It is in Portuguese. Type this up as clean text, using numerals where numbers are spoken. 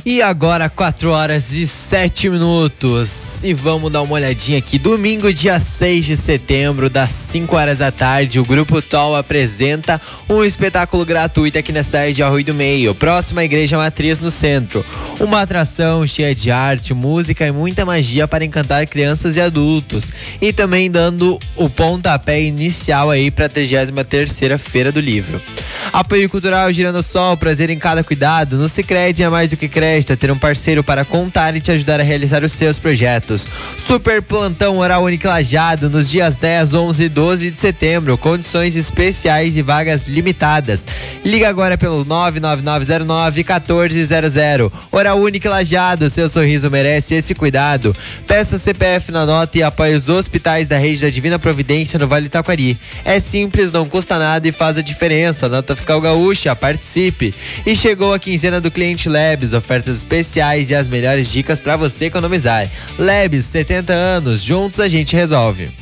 E agora 4h07. E vamos dar uma olhadinha aqui. Domingo, dia 6 de setembro, das 5 horas da tarde, o Grupo TOL apresenta um espetáculo gratuito aqui na cidade de Arroio do Meio, próxima à Igreja Matriz, no centro. Uma atração cheia de arte, música e muita magia para encantar crianças e adultos. E também dando o pontapé inicial aí para a 33ª Feira do Livro. Apoio cultural Girando Sol, prazer em cada cuidado. No Sicredi é mais do que crédito, é ter um parceiro para contar e te ajudar a realizar os seus projetos. Super plantão Oral Unique Lajeado nos dias 10, 11 e 12 de setembro. Condições especiais e vagas limitadas. Liga agora pelo 99909-1400. Oral Unique Lajeado, seu sorriso merece esse cuidado. Peça CPF na nota e apoie os hospitais da rede da Divina Providência no Vale Taquari. É simples, não custa nada e faz a diferença. Nota Fiscal Gaúcha, participe. E chegou a quinzena do Cliente Labs, ofertas especiais e as melhores dicas para você economizar. Labs, 70 anos, juntos a gente resolve.